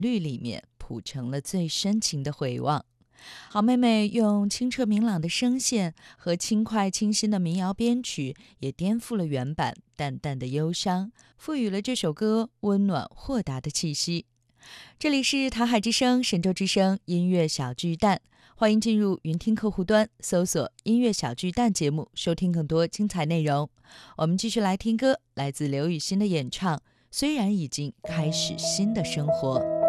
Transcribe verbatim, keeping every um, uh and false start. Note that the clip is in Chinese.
律里面谱成了最深情的回望。好妹妹用清澈明朗的声线和轻快清新的民谣编曲，也颠覆了原版淡淡的忧伤，赋予了这首歌温暖豁达的气息。这里是台海之声、神州之声音乐小巨蛋，欢迎进入云听客户端，搜索音乐小巨蛋节目，收听更多精彩内容。我们继续来听歌，来自刘雨昕的演唱，虽然已经开始新的生活。